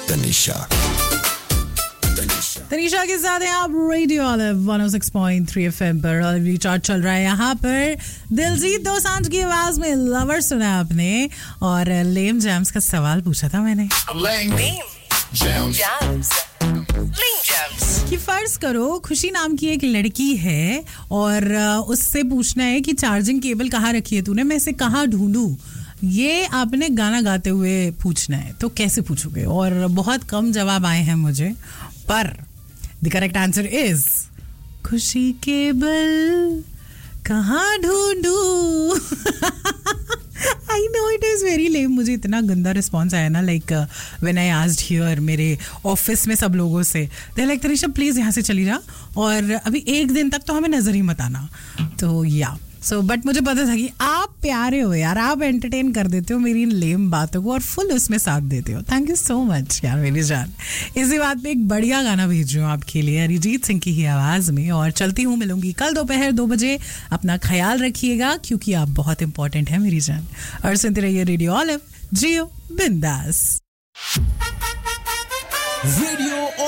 तनिषा तनिषा के साथ हैं आप रेडियो ऑलिव 106.3 FM पर और रिचार्ज चल रहा है यहाँ पर दिलजीत दोसांझ की आवाज में लवर सुना आपने और लेम जैम्स का सवाल पूछा था मैंने कि फर्ज करो खुशी नाम की एक लड़की है और उससे पूछना है कि चार्जिंग केबल कहाँ रखी है तूने, मैं इसे कहाँ ढूंढूं, ये आपने गाना गाते हुए पूछना है तो कैसे पूछोगे? और बहुत कम जवाब आए हैं मुझे, पर द करेक्ट आंसर इज खुशी केबल कहाँ ढूंढूं. I know it is very लेम. मुझे इतना गंदा रिस्पॉन्स आया ना, like when I asked here मेरे ऑफिस में सब लोगों से, दे लाइक तनिषा प्लीज यहाँ से चली जा और अभी एक दिन तक तो हमें नजर ही मत आना. तो या सो बट मुझे पता था कि आप प्यारे हो यार, आप एंटरटेन कर देते हो मेरी इन लेम बातों को और फुल उसमें साथ देते हो. थैंक यू सो मच यार मेरी जान. इसी बात पे एक बढ़िया गाना भेज रही हूँ आपके लिए अरिजीत सिंह की ही आवाज में और चलती हूँ. मिलूंगी कल दोपहर 2 बजे. अपना ख्याल रखिएगा क्योंकि आप बहुत इंपॉर्टेंट है मेरी जान. और सुनते रहिए रेडियो ऑलिव. जियो बिंदास. रेडियो